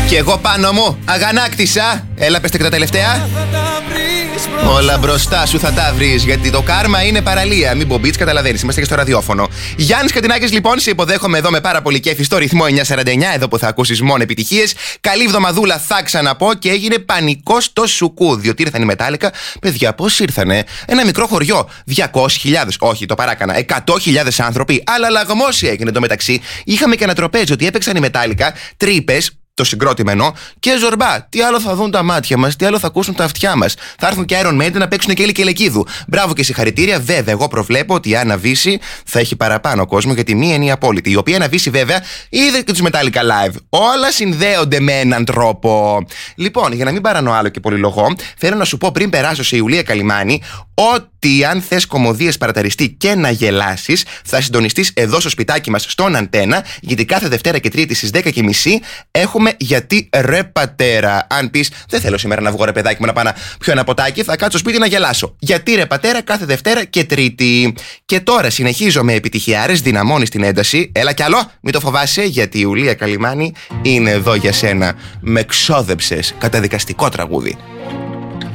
Και εγώ πάνω μου αγανάκτησα. Έλα, πέστε και τα τελευταία. Όλα μπροστά σου θα τα βρεις, γιατί το κάρμα είναι παραλία. Μην μπομπίτς, καταλαβαίνεις. Είμαστε και στο ραδιόφωνο. Γιάννης Κατινάκης, λοιπόν, σε υποδέχομαι εδώ με πάρα πολύ κέφι στο ρυθμό 949, εδώ που θα ακούσεις μόνο επιτυχίες. Καλή εβδομαδούλα, θα ξαναπώ, και έγινε πανικό στο Σουκού. Διότι ήρθαν οι Μετάλλικα. Παιδιά, πώς ήρθανε? Ένα μικρό χωριό. 200.000, όχι, το παράκανα. 100.000 άνθρωποι. Αλλά λαγμός έγινε το μεταξύ. Είχαμε και ένα τροπέζι ότι έπαιξαν οι Μετάλλικα, τρύπες. Το συγκρότημενο και Ζορμπά. Τι άλλο θα δουν τα μάτια μας, τι άλλο θα ακούσουν τα αυτιά μας. Θα έρθουν και Iron Maiden να παίξουν και Έλλη και Λεκίδου. Μπράβο και συγχαρητήρια. Βέβαια, εγώ προβλέπω ότι η Άννα Βύση θα έχει παραπάνω κόσμο, γιατί μία είναι η απόλυτη. Η οποία Άννα Βύση, βέβαια, είδε και τους Metallica live. Όλα συνδέονται με έναν τρόπο. Λοιπόν, για να μην παρανοώ άλλο και πολυλογώ, θέλω να σου πω πριν περάσω σε Ιουλία Καλιμάνη ότι αν θες κωμωδίες παραταριστεί και να γελάσεις, θα συντονιστείς εδώ στο σπιτάκι μας στον Αντένα, γιατί κάθε Δευτέρα και Τρίτη στις 10:30 έχουμε Γιατί ρε πατέρα. Αν πεις, δεν θέλω σήμερα να βγω ρε παιδάκι μου να πάω να πιω ένα ποτάκι, θα κάτσω σπίτι να γελάσω. Γιατί ρε πατέρα, κάθε Δευτέρα και Τρίτη. Και τώρα συνεχίζω με επιτυχιάρες, δυναμώνεις την ένταση. Έλα κι άλλο, μην το φοβάσαι, γιατί η Ιουλία Καλιμάνη είναι εδώ για σένα. Με ξόδεψες, καταδικαστικό τραγούδι.